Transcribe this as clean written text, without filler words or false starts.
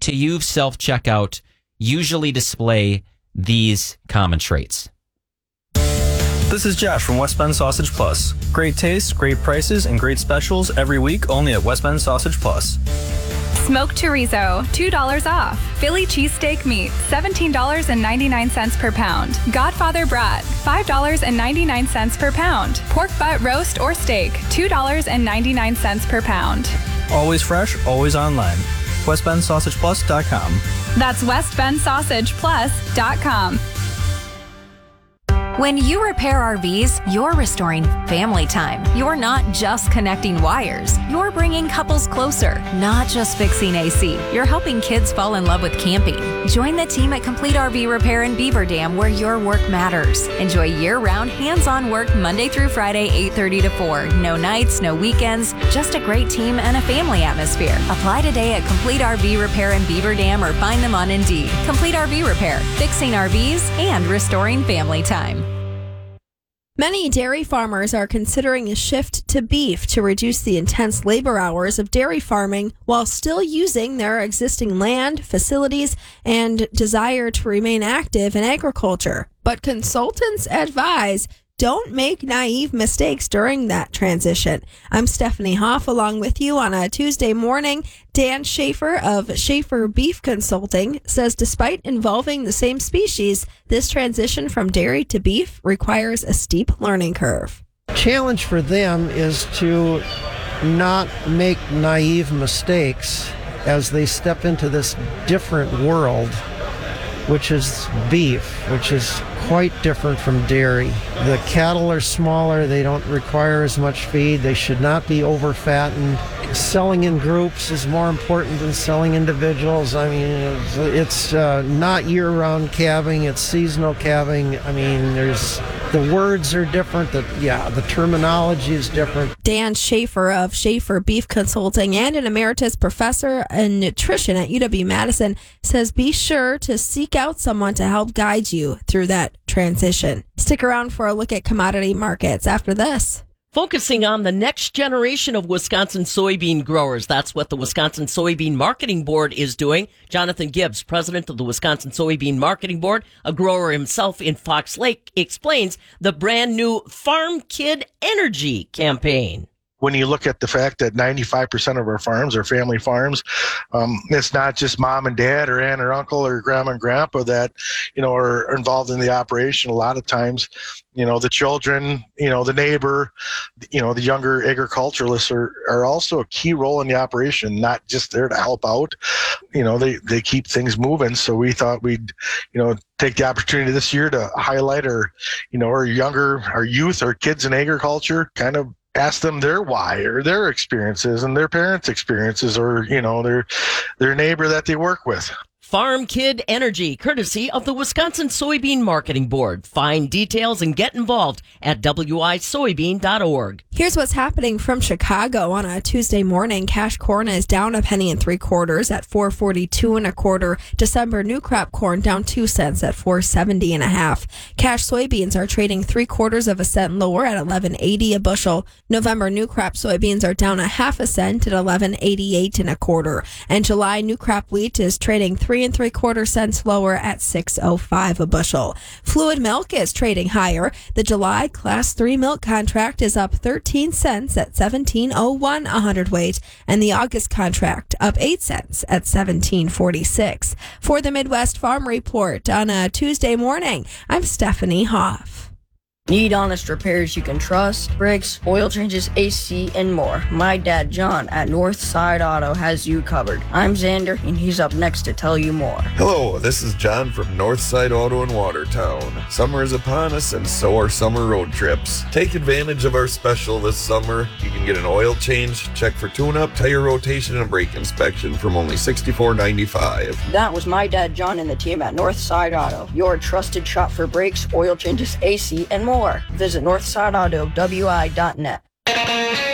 to use self-checkout usually display these common traits? This is Josh from West Bend Sausage Plus. Great taste, great prices, and great specials every week only at West Bend Sausage Plus. Smoked chorizo, $2 off. Philly cheesesteak meat, $17.99 per pound. Godfather brat, $5.99 per pound. Pork butt roast or steak, $2.99 per pound. Always fresh, always online. WestBendSausagePlus.com. That's WestBendSausagePlus.com. When you repair RVs, you're restoring family time. You're not just connecting wires. You're bringing couples closer, not just fixing AC. You're helping kids fall in love with camping. Join the team at Complete RV Repair in Beaver Dam, where your work matters. Enjoy year-round hands-on work Monday through Friday, 8:30 to 4. No nights, no weekends, just a great team and a family atmosphere. Apply today at Complete RV Repair in Beaver Dam or find them on Indeed. Complete RV Repair, fixing RVs and restoring family time. Many dairy farmers are considering a shift to beef to reduce the intense labor hours of dairy farming while still using their existing land, facilities, and desire to remain active in agriculture. But consultants advise don't make naive mistakes during that transition. I'm Stephanie Hoff along with you on a Tuesday morning. Dan Schaefer of Schaefer Beef Consulting says despite involving the same species, this transition from dairy to beef requires a steep learning curve. Challenge for them is to not make naive mistakes as they step into this different world, which is beef, which is quite different from dairy. The cattle are smaller, they don't require as much feed, they should not be over-fattened. Selling in groups is more important than selling individuals. I mean, it's not year-round calving, it's seasonal calving. I mean, the words are different, the terminology is different. Dan Schaefer of Schaefer Beef Consulting and an emeritus professor in nutrition at UW-Madison says be sure to seek out someone to help guide you through that transition. Stick around for a look at commodity markets after this. Focusing on the next generation of Wisconsin soybean growers. That's what the Wisconsin Soybean Marketing Board is doing. Jonathan Gibbs, president of the Wisconsin Soybean Marketing Board, a grower himself in Fox Lake, explains the brand new Farm Kid Energy campaign. When you look at the fact that 95% of our farms are family farms, it's not just mom and dad or aunt or uncle or grandma and grandpa that, are involved in the operation. A lot of times, the children, the neighbor, the younger agriculturalists are also a key role in the operation, not just there to help out. They keep things moving. So we thought we'd, take the opportunity this year to highlight our youth, our kids in agriculture, kind of ask them their why or their experiences and their parents' experiences or, their neighbor that they work with. Farm Kid Energy, courtesy of the Wisconsin Soybean Marketing Board. Find details and get involved at wisoybean.org. Here's what's happening from Chicago on a Tuesday morning. Cash corn is down 1 3/4 at $4.42 1/4. December new crop corn down 2 cents at $4.70 1/2. Cash soybeans are trading 3/4 cent lower at $11.80 a bushel. November new crop soybeans are down 1/2 cent at $11.88 1/4. And July new crop wheat is trading 3 3/4 cents lower at $6.05 a bushel. Fluid milk is trading higher. The July Class 3 milk contract is up 13 cents at $17.01 a hundredweight, and the August contract up 8 cents at $17.46. For the Midwest Farm Report on a Tuesday morning, I'm Stephanie Hoff. Need honest repairs you can trust? Brakes, oil changes, AC, and more. My dad, John, at Northside Auto has you covered. I'm Xander, and he's up next to tell you more. Hello, this is John from Northside Auto in Watertown. Summer is upon us, and so are summer road trips. Take advantage of our special this summer. You can get an oil change, check for tune-up, tire rotation, and brake inspection from only $64.95. That was my dad, John, and the team at Northside Auto, your trusted shop for brakes, oil changes, AC, and more. Visit northsideautowi.net.